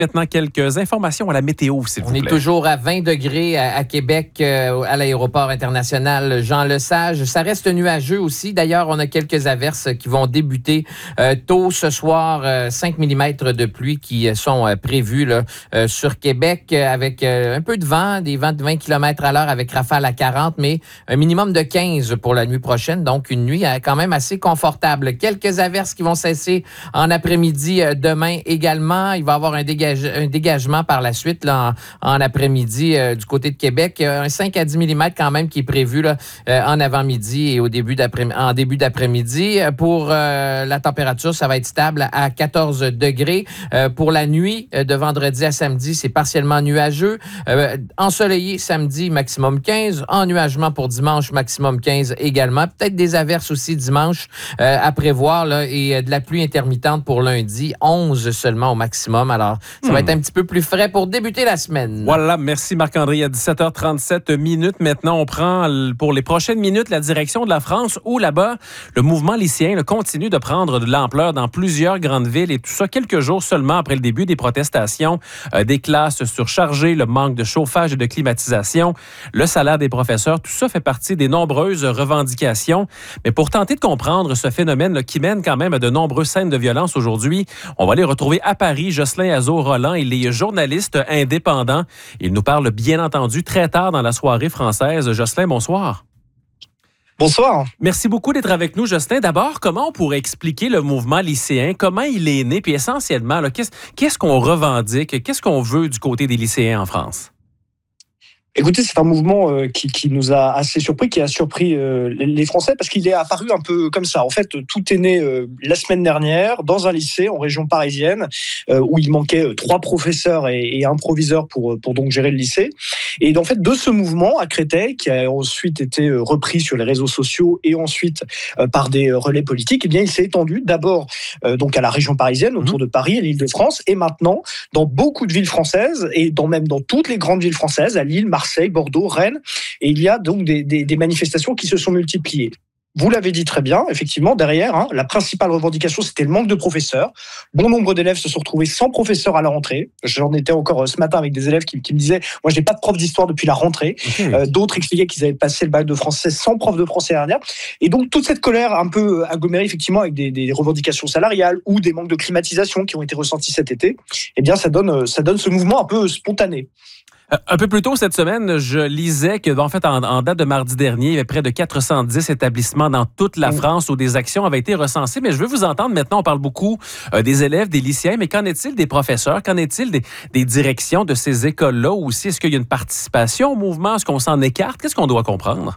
Maintenant, quelques informations à la météo, s'il vous plaît. On est toujours à 20 degrés à Québec, à l'aéroport international Jean-Lesage. Ça reste nuageux aussi. D'ailleurs, on a quelques averses qui vont débuter tôt ce soir. 5 mm de pluie qui sont prévus là, sur Québec avec un peu de vent, des vents de 20 km à l'heure avec rafale à 40, mais un minimum de 15 pour la nuit prochaine. Donc, une nuit quand même assez confortable. Quelques averses qui vont cesser en après-midi demain également. Il va y avoir un dégagement par la suite là, en après-midi du côté de Québec. Un 5 à 10 mm quand même qui est prévu là, en avant-midi et en début d'après-midi. Pour la température, ça va être stable à 14 degrés. Pour la nuit de vendredi à samedi, c'est partiellement nuageux. Ensoleillé samedi, maximum 15. Ennuagement pour dimanche, maximum 15 également. Peut-être des averses aussi dimanche à prévoir là, et de la pluie intermittente pour lundi. 11 seulement au maximum. Alors, ça va être un petit peu plus frais pour débuter la semaine. Voilà, merci Marc-André. À 17h37 minutes, maintenant, on prend pour les prochaines minutes la direction de la France où là-bas, le mouvement lycéen continue de prendre de l'ampleur dans plusieurs grandes villes et tout ça quelques jours seulement après le début des protestations, des classes surchargées, le manque de chauffage et de climatisation, le salaire des professeurs. Tout ça fait partie des nombreuses revendications. Mais pour tenter de comprendre ce phénomène là, qui mène quand même à de nombreuses scènes de violence aujourd'hui, on va aller retrouver à Paris Jocelyn Azzo-Roland. Il est journaliste indépendant. Il nous parle bien entendu très tard dans la soirée française. Jocelyn, bonsoir. Bonsoir. Merci beaucoup d'être avec nous, Jocelyn. D'abord, comment on pourrait expliquer le mouvement lycéen? Comment il est né? Puis essentiellement, là, qu'est-ce qu'on revendique? Qu'est-ce qu'on veut du côté des lycéens en France? Écoutez, c'est un mouvement qui nous a assez surpris, qui a surpris les Français parce qu'il est apparu un peu comme ça. En fait, tout est né la semaine dernière dans un lycée en région parisienne où il manquait 3 professeurs et un proviseur pour donc gérer le lycée. Et en fait, de ce mouvement à Créteil, qui a ensuite été repris sur les réseaux sociaux et ensuite par des relais politiques, eh bien, il s'est étendu d'abord donc à la région parisienne, autour de Paris et l'Île-de-France, et maintenant dans beaucoup de villes françaises et même dans toutes les grandes villes françaises, à Lille, Marseille, Bordeaux, Rennes, et il y a donc des manifestations qui se sont multipliées. Vous l'avez dit très bien, effectivement, derrière, la principale revendication, c'était le manque de professeurs. Bon nombre d'élèves se sont retrouvés sans professeur à la rentrée. J'en étais encore ce matin avec des élèves qui me disaient « Moi, je n'ai pas de prof d'histoire depuis la rentrée. Okay. » D'autres expliquaient qu'ils avaient passé le bac de français sans prof de français dernière. Et donc, toute cette colère un peu agglomérée, effectivement, avec des revendications salariales ou des manques de climatisation qui ont été ressentis cet été, eh bien, ça donne ce mouvement un peu spontané. Un peu plus tôt cette semaine, je lisais que, en fait, en date de mardi dernier, il y avait près de 410 établissements dans toute la France où des actions avaient été recensées. Mais je veux vous entendre maintenant. On parle beaucoup des élèves, des lycéens, mais qu'en est-il des professeurs? Qu'en est-il des directions de ces écoles-là aussi? Est-ce qu'il y a une participation au mouvement? Est-ce qu'on s'en écarte? Qu'est-ce qu'on doit comprendre?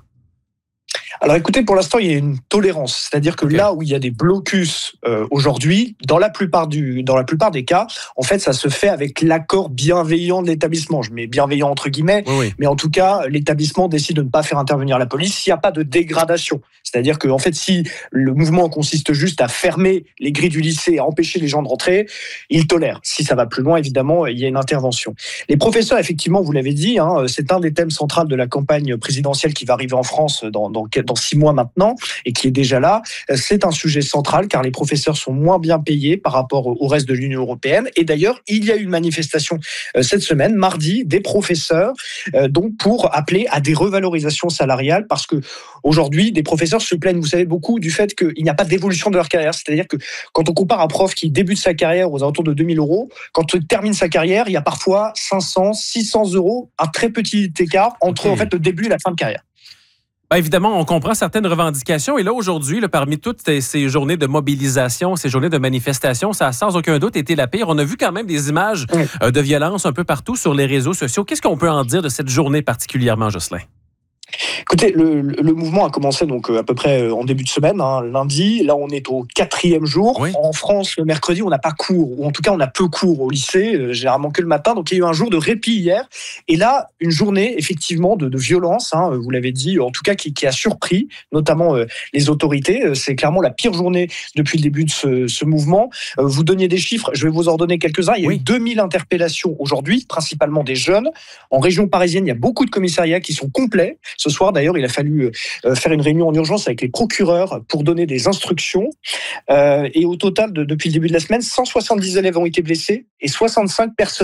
Alors écoutez, pour l'instant, il y a une tolérance. C'est-à-dire que là où il y a des blocus aujourd'hui, dans la plupart des cas, en fait, ça se fait avec l'accord bienveillant de l'établissement. Je mets bienveillant entre guillemets, mais en tout cas, l'établissement décide de ne pas faire intervenir la police s'il n'y a pas de dégradation. C'est-à-dire que, en fait, si le mouvement consiste juste à fermer les grilles du lycée, à empêcher les gens de rentrer, il tolère. Si ça va plus loin, évidemment, il y a une intervention. Les professeurs, effectivement, vous l'avez dit, c'est un des thèmes centraux de la campagne présidentielle qui va arriver en France dans 6 mois maintenant et qui est déjà là. C'est un sujet central car les professeurs sont moins bien payés par rapport au reste de l'Union européenne. Et d'ailleurs, il y a eu une manifestation cette semaine, mardi, des professeurs donc pour appeler à des revalorisations salariales parce que aujourd'hui, des professeurs se plaignent, vous savez, beaucoup du fait qu'il n'y a pas d'évolution de leur carrière. C'est-à-dire que quand on compare un prof qui débute sa carrière aux alentours de 2000 €, quand il termine sa carrière, il y a parfois 500, 600 €, un très petit écart entre en fait, le début et la fin de carrière. Bien, évidemment, on comprend certaines revendications. Et là, aujourd'hui, parmi toutes ces journées de mobilisation, ces journées de manifestation, ça a sans aucun doute été la pire. On a vu quand même des images de violence un peu partout sur les réseaux sociaux. Qu'est-ce qu'on peut en dire de cette journée particulièrement, Jocelyn? Écoutez, le mouvement a commencé donc à peu près en début de semaine, lundi. Là, on est au 4e jour. Oui. En France, le mercredi, on n'a pas cours, ou en tout cas, on a peu cours au lycée, généralement que le matin. Donc, il y a eu un jour de répit hier. Et là, une journée, effectivement, de violence, vous l'avez dit, en tout cas, qui a surpris, notamment les autorités. C'est clairement la pire journée depuis le début de ce mouvement. Vous donniez des chiffres, je vais vous en donner quelques-uns. Il y a eu 2000 interpellations aujourd'hui, principalement des jeunes. En région parisienne, il y a beaucoup de commissariats qui sont complets. Ce soir, d'ailleurs, il a fallu faire une réunion en urgence avec les procureurs pour donner des instructions. Et au total, depuis le début de la semaine, 170 élèves ont été blessés et 65 personnes